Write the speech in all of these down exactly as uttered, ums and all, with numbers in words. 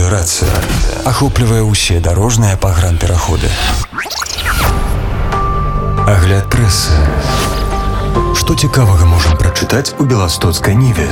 Меліярацыя ахоплівае ўсе дарожныя пагранпераходы. Агляд прэсы. Што цікавага можам прачытаць у беластоцкай ніве?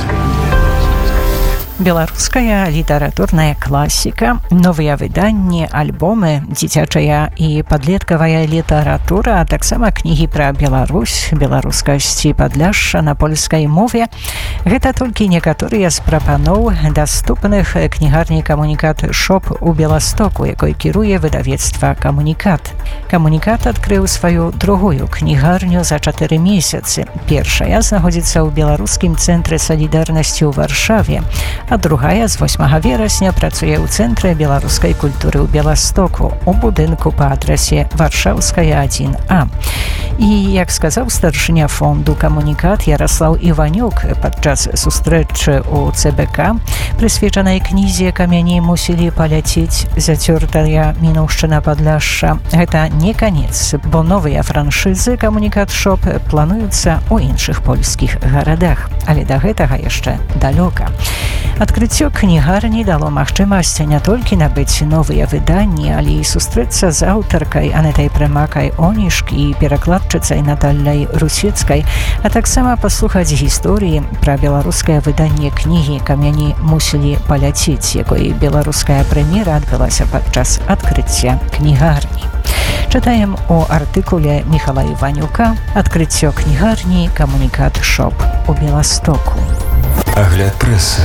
Беларуская літаратурная класіка, новыя выданні, альбомы, дзіцячая і падлеткавая літаратура, а таксама кнігі пра Беларусь, беларускасць і Падляшша на польскай мове. Гэта толькі некаторыя з прапаноў даступных кнігарні «Камунікат Шоп» у Беластоку, якой кіруе выдавецтва «Камунікат». «Камунікат» адкрыў сваю другую кнігарню за чатыры месяцы. Першая знаходзіцца ў беларускім цэнтры салідарнасці ў Варшаве, а другая з восьмага верасня працуе ў Цэнтры беларускай культуры ў Беластоку у будынку па адрасе Варшаўская адзін А. І, як сказаў старшыня фонду «Камунікат» Ярослаў Іванюк падчас сустрэчы ў Цэ Бэ Ка, прысвечанай кнізе «Камяні мусілі паляцець. Зацёртая мінуўшчына Падляшша», гэта не канец, бо новыя франшызы «Камунікат Шоп» плануюцца ў іншых польскіх гарадах. Але да гэтага яшчэ далёка. Адкрыццё кнігарні дало магчымасць не толькі набыць новыя выданні, але і сустрэцца з аўтаркай Анетай Прымакай-Онішк і перакладчыцай Наталляй Русецкай, а таксама паслухаць гісторыі пра беларускае выданне кнігі «Камяні мусілі паляцець», якой беларуская прэм'ера адбылася падчас адкрыцця кнігарні. Чытаем у артыкуле Міхала Іванюка «Адкрыццё кнігарні «Камунікат Шоп» у Беластоку». Агляд прэсы.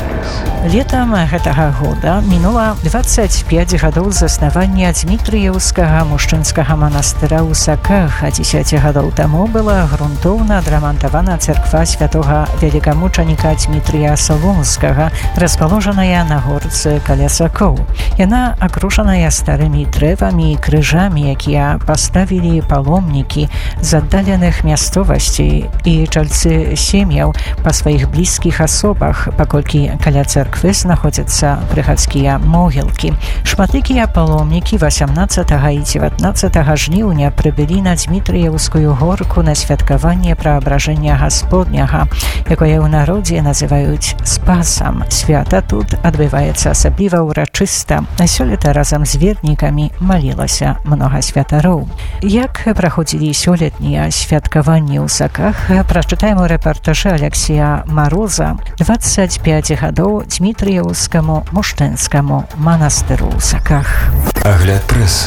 Летам гэтага года мінула дваццаць пяць гадоў заснавання Дзмітрыеўскага мужчынскага манастыра ў Саках, а дзесяць гадоў таму была грунтоўна адрамантавана царква святога вялікамучаніка Дзмітрыя Солунскага, распаложаная на горцы каля Сакоў. Яна акружаная старымі дрэвамі і крыжамі, якія паставілі паломнікі з аддаленых мясцовасцей і чальцы сем'яў па сваіх блізкіх асобах, паколькі каля царквы знаходзяцца прыхадскія могілкі. Шматлікія паломнікі васямнаццатага і дзевятнаццатага жніўня прыбылі на Дзмітрыеўскую горку на святкаванне праабражэння Гасподняга, якое ў народзе называюць Спасам. Свята тут адбываецца асабліва ўрачыста. Сёлета разам з вернікамі малілася многа святароў. Як праходзілі сёлетнія святкаванні ў Саках, прачытаем у рэпартажы Алексія Мароза «дваццаць пяць гадоў Дзмітрыеўскаму мужчынскаму манастыру ў Саках». Агляд прэсы.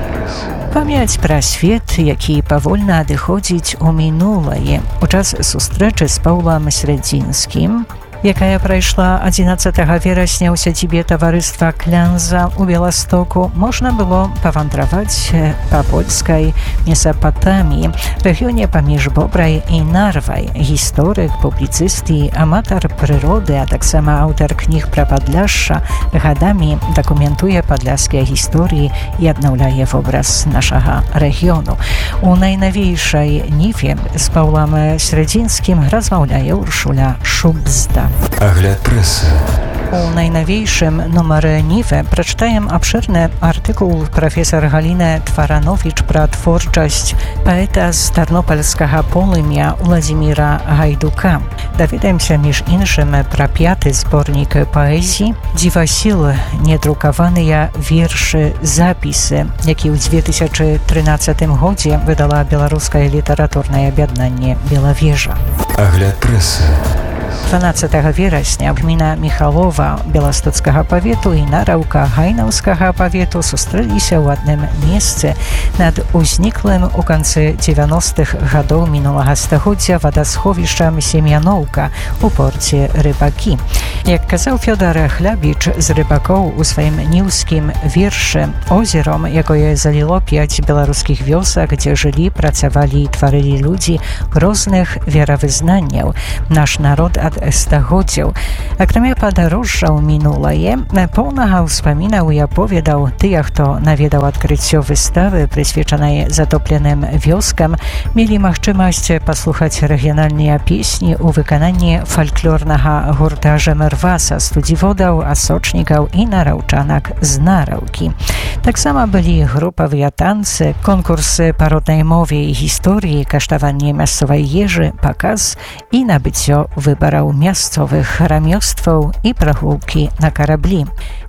Памяць пра свет, які павольна адыходзіць у мінулае. У час сустрэчы з Паўлам Срэдзінскім, якая прайшла адзінаццатага верасня ў сядзібе таварыства «Клянза» у Беластоку, можна было павандраваць па польскай Месапатаміі, рэгіёне паміж Бобрай і Нарвай. Гісторык, публіцыст і аматар прыроды, а таксама аўтар кніг пра Падляшша, гадамі дакументуе падляшскія гісторыі і аднаўляе вобраз нашага рэгіёну. У найнавейшай ніве з Паўлам Срэдзінскім размаўляе Уршуля Шубзда. Агляд прэсы. У найнавейшым нумары Ніве прачытаем абшырны артыкул прафесар Галіны Тварановіч пра творчасць паэта з тарнопольскага полымя Владзіміра Гайдука. Даведаемся між іншым пра пяты зборнік паэзіі «Дзівасіл. Недрукаваныя вершы, запісы», які ў дзве тысячы трынаццатым годзе выдала беларускае літаратурнае аб'яднанне «Белавежа». Агляд прэсы. дванаццатага верасня гміна Міхалова беластоцкага павету і Нараўка гайнаўскага павету сустрэліся ў адным месцы над узніклым у канцы дзевяностых гадоў мінулага стагоддзя вадасховішчам Сем'яноўка у порце Рыбакі. Як казаў Фёдар Хлябіч з Рыбакоў у сваім ніўскім вершы «Озером», якое заліло пяць беларускіх вёсак, дзе жылі, працавалі і тварылі людзі розных веравызнанняў. Наш народ ад стагоддзяў. Акрамя падарожжа ў мінулае, поўнага ўспамінаў і аповедаў тыя, хто наведаў адкрыццё выставы, прысвечанай затопленым вёскам, мелі магчымасць паслухаць рэгіянальныя песні ў выкананні фальклорнага гурта «Жэмерва» са студзіводаў, асочнікаў і нараўчанак з Нараўкі. Таксама былі групавыя танцы, конкурсы па роднай мове і гісторыі, каштаванне мясцовай ежы, паказ і набыццё выбараў мясцовых рамёстваў і прагулкі на караблі.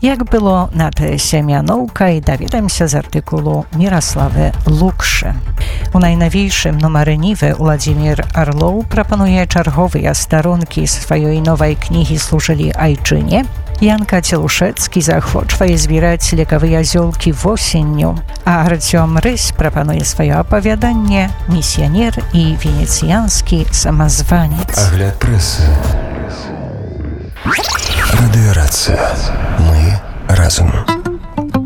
Jak było na tę semianoukę i dowiadamся z artykułu Mirosławy Lukszy. U najnowniejszym numery Niwy Władimir Arlow proponuje czerwowe starunki swojej nowej kniги «Służyli Ajczynie». Janka Cieluszecki zachłoczwa zbierać lekowe ziolki w osieniu, a Artiom Ryś proponuje swoje opowiadanie «Misjoner i wenecjański samozwaniec». Огляд пресy. Радіорація. Ми разом.